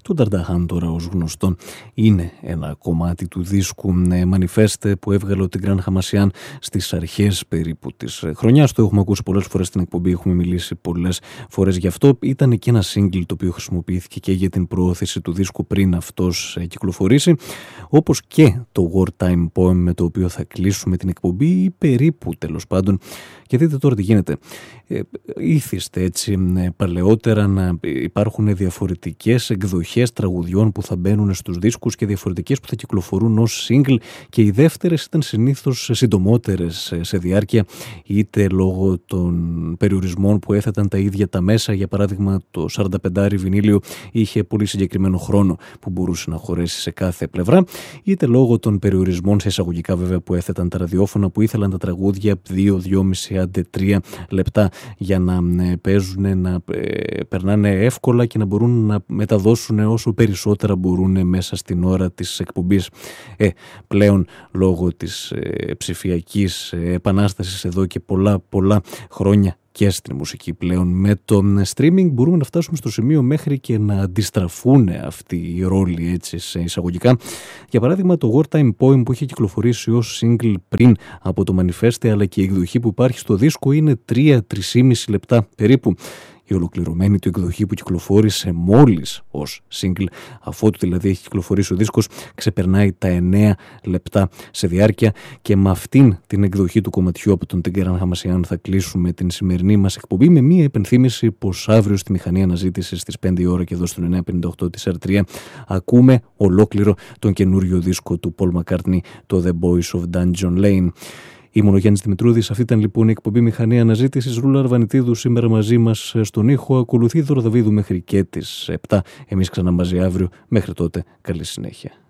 Το Ταρνταχάν τώρα ως γνωστό είναι ένα κομμάτι του δίσκου Manifest που έβγαλε ο Τιγκράν Χαμασιάν στις αρχές περίπου της χρονιάς. Το έχουμε ακούσει πολλές φορές στην εκπομπή, έχουμε μιλήσει πολλές φορές γι' αυτό. Ήταν και ένα single το οποίο χρησιμοποιήθηκε και για την προώθηση του δίσκου πριν αυτός κυκλοφορήσει, όπως και το Wartime Poem με το οποίο θα κλείσουμε την εκπομπή ή περίπου τέλος πάντων. Και δείτε τώρα τι γίνεται. Ήθιστε έτσι παλαιότερα να υπάρχουν διαφορετικές εκδοχές τραγουδιών που θα μπαίνουν στους δίσκους και διαφορετικές που θα κυκλοφορούν ως single, και οι δεύτερες ήταν συνήθως συντομότερες σε διάρκεια, είτε λόγω των περιορισμών που έθεταν τα ίδια τα μέσα. Για παράδειγμα, το 45 βινίλιο είχε πολύ συγκεκριμένο χρόνο που μπορούσε να χωρέσει σε κάθε πλευρά, είτε λόγω των περιορισμών, σε εισαγωγικά βέβαια, που έθεταν τα ραδιόφωνα, που ήθελαν τα τραγούδια 2-2,5 άντε 3 λεπτά για να παίζουν, να περνάνε εύκολα και να μπορούν να μεταδώσουν όσο περισσότερα μπορούν μέσα στην ώρα της εκπομπής. Πλέον λόγω της ψηφιακής επανάστασης εδώ και πολλά χρόνια και στην μουσική πλέον με το streaming μπορούμε να φτάσουμε στο σημείο μέχρι και να αντιστραφούν αυτοί οι ρόλοι, έτσι σε εισαγωγικά. Για παράδειγμα, το Wartime Poem που είχε κυκλοφορήσει ως single πριν από το Manifest, αλλά και η εκδοχή που υπάρχει στο δίσκο είναι 3-3,5 λεπτά περίπου. Η ολοκληρωμένη του εκδοχή που κυκλοφόρησε μόλις ως single, αφότου δηλαδή έχει κυκλοφορήσει ο δίσκος, ξεπερνάει τα 9 λεπτά σε διάρκεια, και με αυτήν την εκδοχή του κομματιού από τον Τιγκράν Χαμασιάν θα κλείσουμε την σημερινή μας εκπομπή, με μία υπενθύμηση πως αύριο στη μηχανή αναζήτησης στις 5 η ώρα και εδώ στον 958 της R3 ακούμε ολόκληρο τον καινούριο δίσκο του Paul McCartney, το The Boys of Dungeon Lane. Ήμουν ο Γιάννης Δημητρούδης. Αυτή ήταν λοιπόν η εκπομπή Μηχανή Αναζήτησης. Ρούλα Αρβανιτίδου σήμερα μαζί μας στον ήχο. Ακολουθεί Δωροδαβίδου μέχρι και τις 7. Εμείς ξανά μαζί αύριο. Μέχρι τότε, καλή συνέχεια.